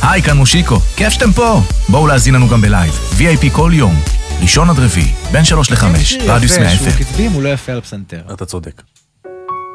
היי, כאן מושיקו, כיף שאתם פה. בואו להזין לנו גם בלייב, VIP כל יום, ראשון עד רביעי, בין 3 ל-5, רדיוס 100 FM. שהוא קצבי אם הוא לא יפה על פסנתר. אתה צודק.